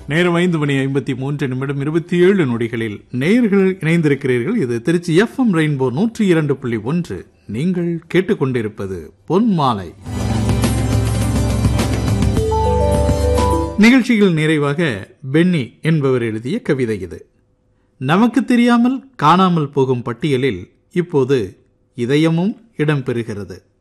நேரம் 5:53 27 நொடிகளில் நேயர்கள் இணைந்திருக்கிறீர்கள். இது திருச்சி FM ரெயின்போ 102.1. நீங்கள் கேட்டுக்கொண்டிருப்பது பொன்மாலை. நிகழ்ச்சியில் நிறைவாக பென்னி என்பவர் எழுதிய கவிதை இது. நமக்கு தெரியாமல் காணாமல் போகும் பட்டியலில் இப்போது இதயமும் இடம்பெறுகிறது.